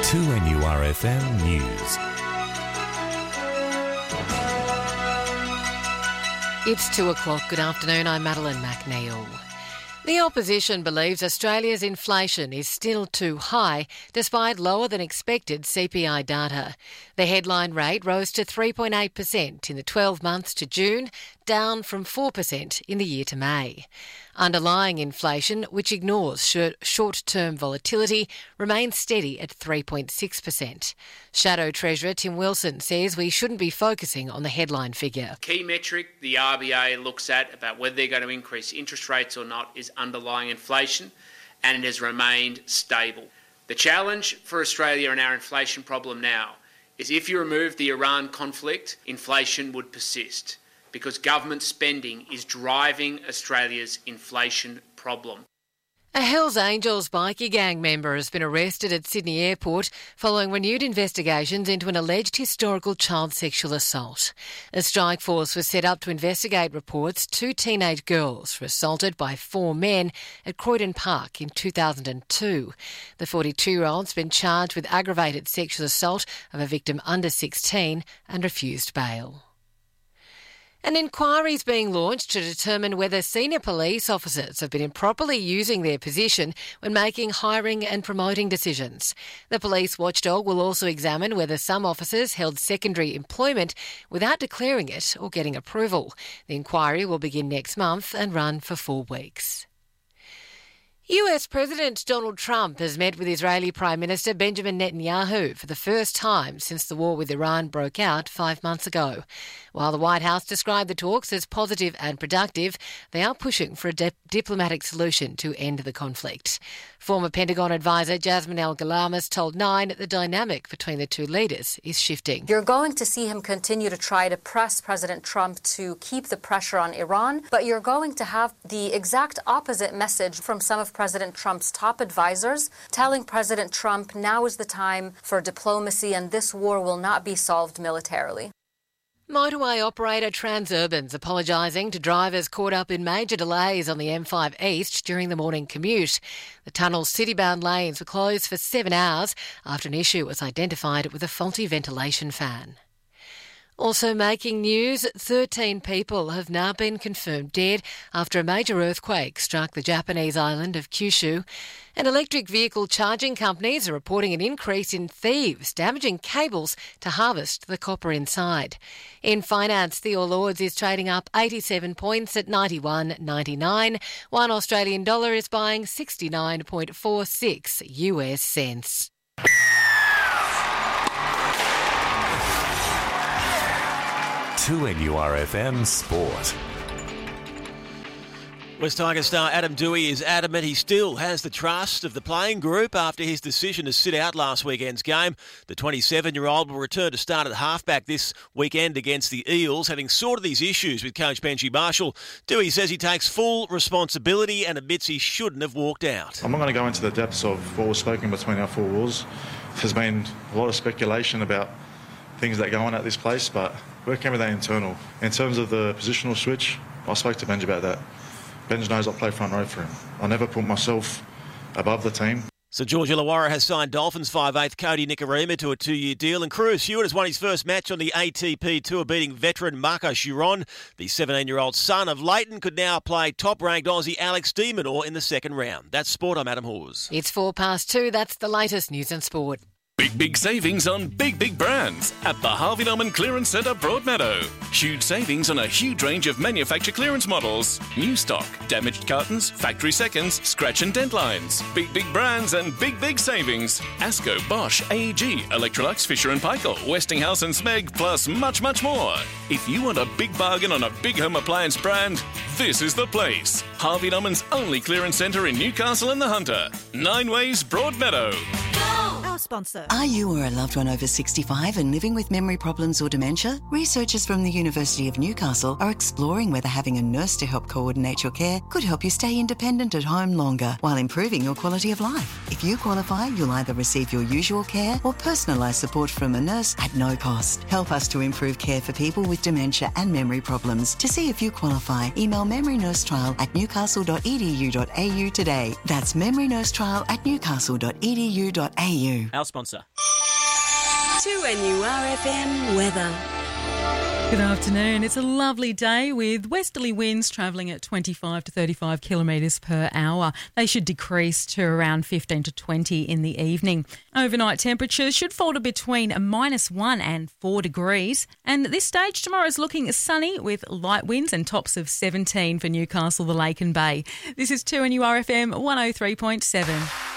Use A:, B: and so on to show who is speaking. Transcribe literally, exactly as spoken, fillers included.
A: two N U R F M News.
B: It's two o'clock. Good afternoon. I'm Madeline McNeil. The opposition believes Australia's inflation is still too high despite lower than expected C P I data. The headline rate rose to three point eight percent in the twelve months to June, down from four percent in the year to May. Underlying inflation, which ignores short-term volatility, remains steady at three point six percent. Shadow Treasurer Tim Wilson says we shouldn't be focusing on the headline figure.
C: Key metric the R B A looks at about whether they're going to increase interest rates or not is underlying inflation, and it has remained stable. The challenge for Australia and our inflation problem now is if you remove the Iran conflict, inflation would persist, because government spending is driving Australia's inflation problem.
B: A Hells Angels bikie gang member has been arrested at Sydney Airport following renewed investigations into an alleged historical child sexual assault. A strike force was set up to investigate reports two teenage girls were assaulted by four men at Croydon Park in two thousand two. The forty-two-year-old's been charged with aggravated sexual assault of a victim under sixteen and refused bail. An inquiry is being launched to determine whether senior police officers have been improperly using their position when making hiring and promoting decisions. The police watchdog will also examine whether some officers held secondary employment without declaring it or getting approval. The inquiry will begin next month and run for four weeks. U S President Donald Trump has met with Israeli Prime Minister Benjamin Netanyahu for the first time since the war with Iran broke out five months ago. While the White House described the talks as positive and productive, they are pushing for a di- diplomatic solution to end the conflict. Former Pentagon advisor Jasmine El-Galamis told Nine the dynamic between the two leaders is shifting.
D: You're going to see him continue to try to press President Trump to keep the pressure on Iran, but you're going to have the exact opposite message from some of President Trump's top advisors, telling President Trump now is the time for diplomacy and this war will not be solved militarily.
B: Motorway operator Transurban's apologising to drivers caught up in major delays on the M five East during the morning commute. The tunnel's city-bound lanes were closed for seven hours after an issue was identified with a faulty ventilation fan. Also making news, thirteen people have now been confirmed dead after a major earthquake struck the Japanese island of Kyushu. And electric vehicle charging companies are reporting an increase in thieves damaging cables to harvest the copper inside. In finance, the All Ords is trading up eighty-seven points at ninety-one ninety-nine. One Australian dollar is buying sixty-nine point four six U S cents.
A: two N U R F M Sport.
E: West Tigers star Adam Doueihi is adamant he still has the trust of the playing group after his decision to sit out last weekend's game. The twenty-seven-year-old will return to start at halfback this weekend against the Eels, having sorted these issues with coach Benji Marshall. Doueihi says he takes full responsibility and admits he shouldn't have walked out.
F: I'm not going to go into the depths of what was spoken between our four walls. There's been a lot of speculation about things that go on at this place, but we're working with that internal. In terms of the positional switch, I spoke to Benji about that. Benji knows I play front row for him. I never put myself above the team.
E: So George Illawarra has signed Dolphins five-eighth Cody Nikorima to a two-year deal, and Carew Stewart has won his first match on the A T P Tour, beating veteran Marco Chiron. The seventeen-year-old son of Leighton could now play top-ranked Aussie Alex de Minaur in the second round. That's sport. I'm Adam Hawes.
B: It's four past two. That's the latest news and sport.
G: Big, big savings on big, big brands at the Harvey Norman Clearance Centre Broadmeadow. Huge savings on a huge range of manufacturer clearance models. New stock, damaged cartons, factory seconds, scratch and dent lines. Big, big brands and big, big savings. Asco, Bosch, A E G, Electrolux, Fisher and Paykel, Westinghouse and Smeg, plus much, much more. If you want a big bargain on a big home appliance brand, this is the place. Harvey Norman's only clearance centre in Newcastle and the Hunter. Nine Ways Broadmeadow.
H: Our sponsor.
I: Are you or a loved one over sixty-five and living with memory problems or dementia? Researchers from the University of Newcastle are exploring whether having a nurse to help coordinate your care could help you stay independent at home longer while improving your quality of life. If you qualify, you'll either receive your usual care or personalised support from a nurse at no cost. Help us to improve care for people with dementia and memory problems. To see if you qualify, email memorynursetrial at newcastle dot e d u dot a u today. That's memorynursetrial at newcastle dot e d u dot dot a u.
E: Our sponsor.
J: two N U R F M weather.
K: Good afternoon. It's a lovely day with westerly winds travelling at twenty-five to thirty-five kilometres per hour. They should decrease to around fifteen to twenty in the evening. Overnight temperatures should fall to between a minus one and four degrees. And at this stage, tomorrow is looking sunny with light winds and tops of seventeen for Newcastle, the Lake and Bay. This is two N U R F M one oh three point seven.